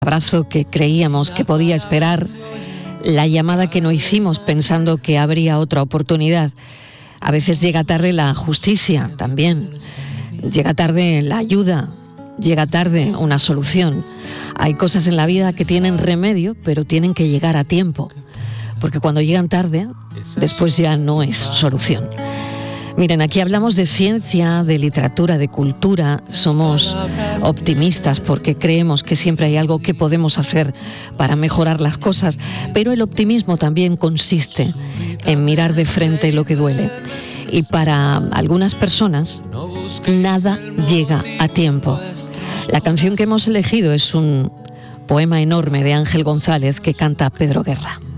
abrazo que creíamos que podía esperar, la llamada que no hicimos pensando que habría otra oportunidad. A veces llega tarde la justicia también, llega tarde la ayuda, llega tarde una solución. Hay cosas en la vida que tienen remedio, pero tienen que llegar a tiempo, porque cuando llegan tarde, después ya no es solución. Miren, aquí hablamos de ciencia, de literatura, de cultura. Somos optimistas porque creemos que siempre hay algo que podemos hacer para mejorar las cosas, pero el optimismo también consiste en mirar de frente lo que duele. Y para algunas personas, nada llega a tiempo. La canción que hemos elegido es un poema enorme de Ángel González que canta Pedro Guerra.